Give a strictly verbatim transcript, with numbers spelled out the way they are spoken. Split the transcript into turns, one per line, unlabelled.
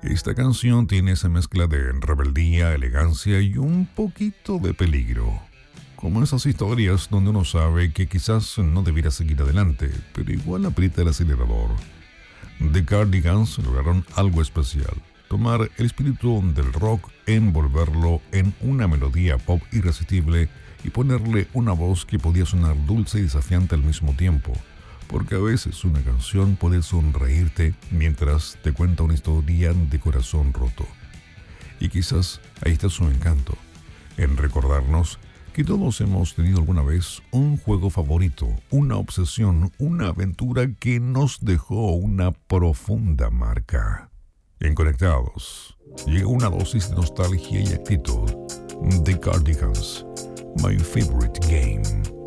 Esta canción tiene esa mezcla de rebeldía, elegancia y un poquito de peligro. Como esas historias donde uno sabe que quizás no debiera seguir adelante, pero igual aprieta el acelerador. The Cardigans lograron algo especial: tomar el espíritu del rock, envolverlo en una melodía pop irresistible y ponerle una voz que podía sonar dulce y desafiante al mismo tiempo. Porque a veces una canción puede sonreírte mientras te cuenta una historia de corazón roto. Y quizás ahí está su encanto, en recordarnos que todos hemos tenido alguna vez un juego favorito, una obsesión, una aventura que nos dejó una profunda marca. En Conectados llega una dosis de nostalgia y actitud. The Cardigans, My Favorite Game.